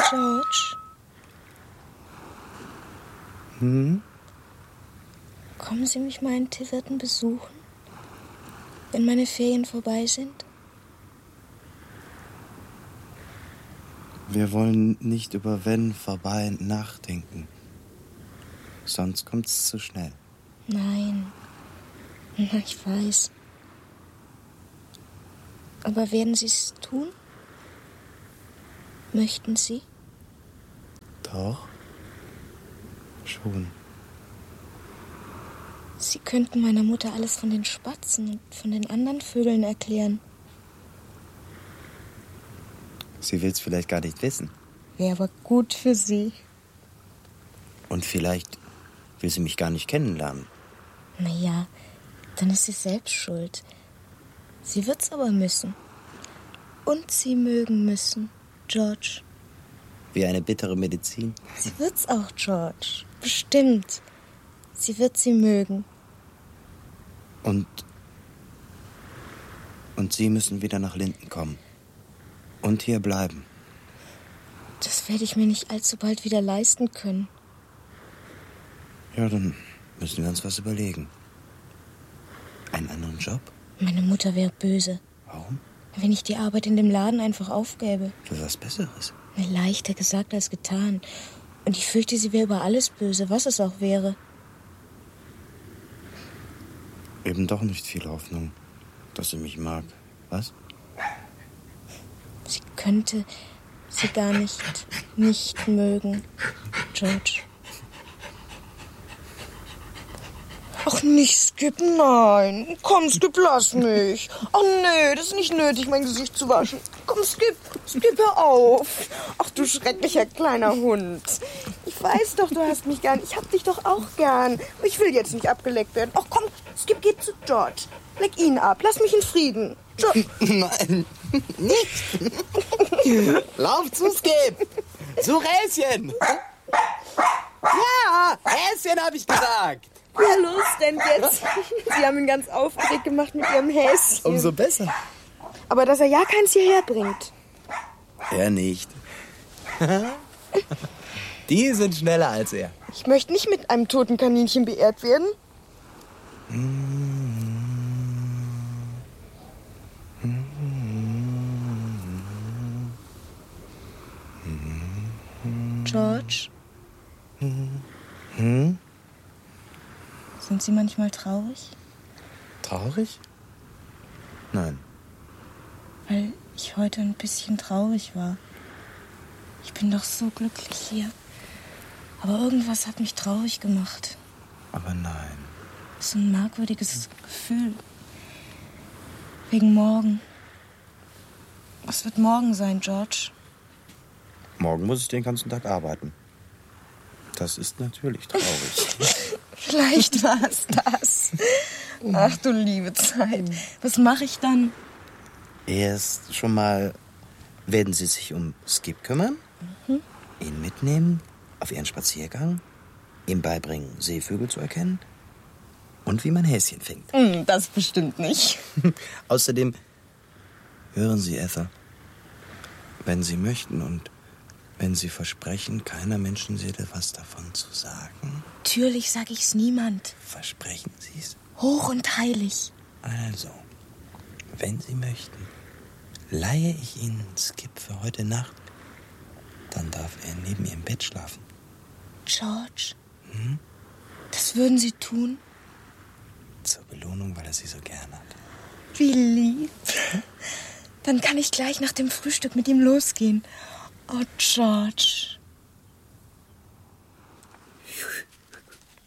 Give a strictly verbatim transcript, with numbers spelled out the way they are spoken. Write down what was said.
George? Hm? Kommen Sie mich mal in Tiverton besuchen, wenn meine Ferien vorbei sind? Wir wollen nicht über wenn vorbei nachdenken. Sonst kommt's zu schnell. Nein. Ich weiß. Aber werden Sie es tun? Möchten Sie? Doch. Schon. Sie könnten meiner Mutter alles von den Spatzen und von den anderen Vögeln erklären. Sie will's vielleicht gar nicht wissen. Wäre aber gut für Sie. Und vielleicht will sie mich gar nicht kennenlernen. Na ja, dann ist sie selbst schuld. Sie wird's aber müssen. Und Sie mögen müssen, George. Wie eine bittere Medizin. Sie wird's auch, George. Bestimmt. Sie wird Sie mögen. Und... Und Sie müssen wieder nach Linden kommen. Und hier bleiben. Das werde ich mir nicht allzu bald wieder leisten können. Ja, dann müssen wir uns was überlegen. Einen anderen Job? Meine Mutter wäre böse. Warum? Wenn ich die Arbeit in dem Laden einfach aufgäbe. Für was Besseres. Leichter gesagt als getan. Und ich fürchte, sie wäre über alles böse, was es auch wäre. Eben doch nicht viel Hoffnung, dass sie mich mag. Was? Sie könnte sie gar nicht, nicht mögen, George. Ach, nicht Skip, nein. Komm, Skip, lass mich. Ach nee, das ist nicht nötig, mein Gesicht zu waschen. Komm, Skip, Skip, hör auf. Ach, du schrecklicher kleiner Hund. Ich weiß doch, du hast mich gern. Ich hab dich doch auch gern. Ich will jetzt nicht abgeleckt werden. Ach komm, Skip, geh zu George. Leck ihn ab, lass mich in Frieden. George. Nein, nicht. Lauf zu Skip. Zu Häschen. Ja, Häschen, hab ich gesagt. Ja, los denn jetzt? Sie haben ihn ganz aufgeregt gemacht mit Ihrem Häschen. Umso besser. Aber dass er ja keins hierher bringt. Er nicht. Die sind schneller als er. Ich möchte nicht mit einem toten Kaninchen beehrt werden. George? Hm? Sind Sie manchmal traurig? Traurig? Nein. Weil ich heute ein bisschen traurig war. Ich bin doch so glücklich hier. Aber irgendwas hat mich traurig gemacht. Aber nein. So ein merkwürdiges Gefühl. Wegen morgen. Was wird morgen sein, George? Morgen muss ich den ganzen Tag arbeiten. Das ist natürlich traurig. Vielleicht war es das. Ach du liebe Zeit. Was mache ich dann? Erst schon mal werden Sie sich um Skip kümmern, mhm. ihn mitnehmen auf Ihren Spaziergang, ihm beibringen, Seevögel zu erkennen und wie man Häschen fängt. Mm, das bestimmt nicht. Außerdem, hören Sie, Ethel, wenn Sie möchten und wenn Sie versprechen, keiner Menschenseele was davon zu sagen. Natürlich sage ich's niemand. Versprechen Sie's? Hoch und heilig. Also, wenn Sie möchten, leihe ich Ihnen Skip für heute Nacht. Dann darf er neben Ihrem Bett schlafen. George? Hm? Das würden Sie tun? Zur Belohnung, weil er Sie so gern hat. Wie lieb. Dann kann ich gleich nach dem Frühstück mit ihm losgehen. Oh, George.